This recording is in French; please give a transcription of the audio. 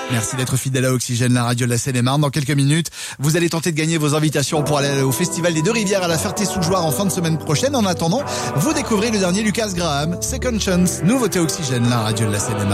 Merci d'être fidèle à Oxygène, la radio de la Seine-et-Marne. Dans quelques minutes, vous allez tenter de gagner vos invitations pour aller au Festival des Deux-Rivières à la Ferté-sous-Jouarre en fin de semaine prochaine. En attendant, vous découvrez le dernier Lucas Graham, Second Chance, nouveauté Oxygène, la radio de la Seine-et-Marne.